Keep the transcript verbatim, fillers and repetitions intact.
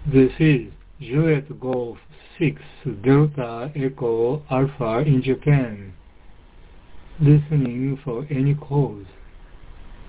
This is Juliet Golf six Delta Echo Alpha in Japan. Listening for any calls.